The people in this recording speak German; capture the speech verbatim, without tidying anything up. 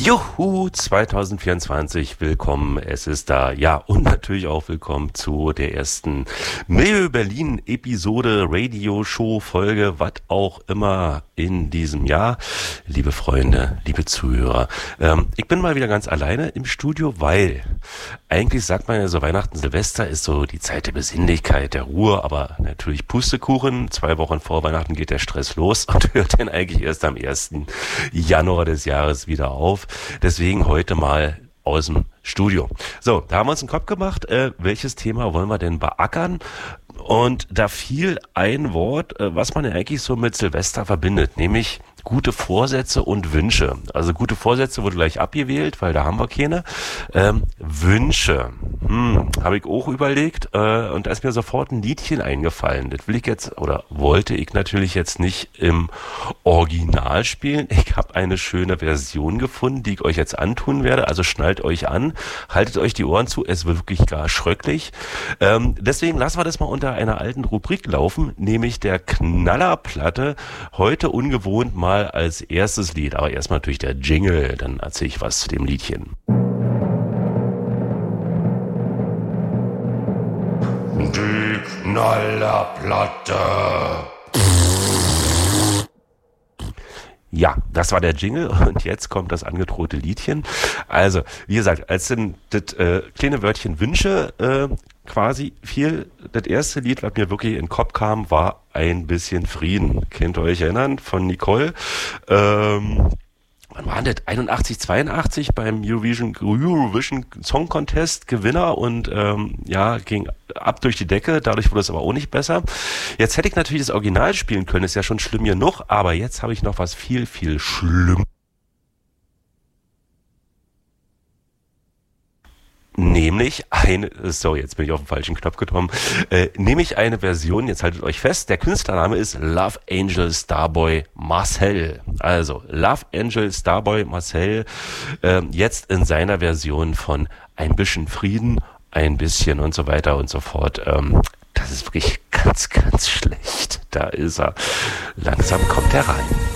Juhu, zwanzig vierundzwanzig, willkommen, es ist da, ja, und natürlich auch willkommen zu der ersten Milieu Berlin Episode, Radio-Show, Folge, was auch immer in diesem Jahr. Liebe Freunde, liebe Zuhörer, ähm, ich bin mal wieder ganz alleine im Studio, weil eigentlich sagt man ja so, Weihnachten, Silvester ist so die Zeit der Besinnlichkeit, der Ruhe, aber natürlich Pustekuchen, zwei Wochen vor Weihnachten geht der Stress los und hört dann eigentlich erst am ersten Januar des Jahres wieder auf. Deswegen heute mal aus dem Studio. So, da haben wir uns einen Kopf gemacht, äh, welches Thema wollen wir denn beackern? Und da fiel ein Wort, äh, was man ja eigentlich so mit Silvester verbindet, nämlich gute Vorsätze und Wünsche. Also gute Vorsätze wurde gleich abgewählt, weil da haben wir keine. Ähm, Wünsche, hm, habe ich auch überlegt äh, und da ist mir sofort ein Liedchen eingefallen. Das will ich jetzt, oder wollte ich natürlich jetzt nicht im Original spielen. Ich habe eine schöne Version gefunden, die ich euch jetzt antun werde. Also schnallt euch an, haltet euch die Ohren zu, es wird wirklich gar schröcklich. Ähm, deswegen lassen wir das mal unter einer alten Rubrik laufen, nämlich der Knallerplatte. Heute ungewohnt mal als erstes Lied, aber erstmal natürlich der Jingle, dann erzähle ich was zu dem Liedchen. Die Knallerplatte. Ja, das war der Jingle und jetzt kommt das angedrohte Liedchen. Also, wie gesagt, als denn das äh, kleine Wörtchen Wünsche äh, quasi fiel, das erste Lied, was mir wirklich in den Kopf kam, war Ein bisschen Frieden. Könnt ihr euch erinnern? Von Nicole. Ähm, wann war das? einundachtzig, zweiundachtzig beim Eurovision, Eurovision Song Contest Gewinner und ähm, ja, ging ab durch die Decke, dadurch wurde es aber auch nicht besser. Jetzt hätte ich natürlich das Original spielen können, ist ja schon schlimm genug, aber jetzt habe ich noch was viel, viel schlimmer. Nämlich eine, sorry, jetzt bin ich auf den falschen Knopf gekommen, äh, nämlich eine Version, jetzt haltet euch fest, der Künstlername ist Love Angel Starboy Marcel. Also, Love Angel Starboy Marcel, äh, jetzt in seiner Version von Ein bisschen Frieden, ein bisschen und so weiter und so fort. Ähm, das ist wirklich ganz, ganz schlecht. Da ist er. Langsam kommt er rein.